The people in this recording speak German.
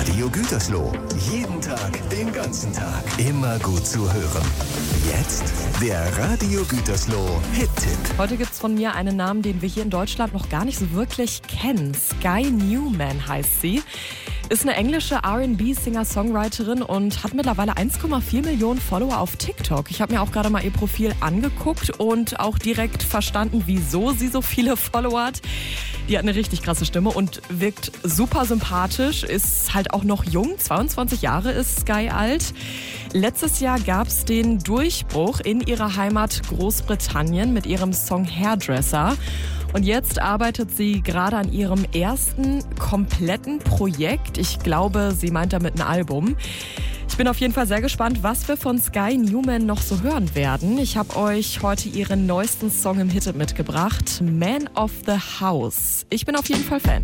Radio Gütersloh. Jeden Tag, den ganzen Tag. Immer gut zu hören. Jetzt der Radio Gütersloh Hit-Tipp. Heute gibt's von mir einen Namen, den wir hier in Deutschland noch gar nicht so wirklich kennen. Sky Newman heißt sie. Ist eine englische R&B-Singer-Songwriterin und hat mittlerweile 1,4 Millionen Follower auf TikTok. Ich habe mir auch gerade mal ihr Profil angeguckt und auch direkt verstanden, wieso sie so viele Follower hat. Die hat eine richtig krasse Stimme und wirkt super sympathisch, ist halt auch noch jung, 22 Jahre ist Sky alt. Letztes Jahr gab's den Durchbruch in ihrer Heimat Großbritannien mit ihrem Song Hairdresser. Und jetzt arbeitet sie gerade an ihrem ersten kompletten Projekt. Ich glaube, sie meint damit ein Album. Ich bin auf jeden Fall sehr gespannt, was wir von Sky Newman noch so hören werden. Ich habe euch heute ihren neuesten Song im Hit mitgebracht, Man of the House. Ich bin auf jeden Fall Fan.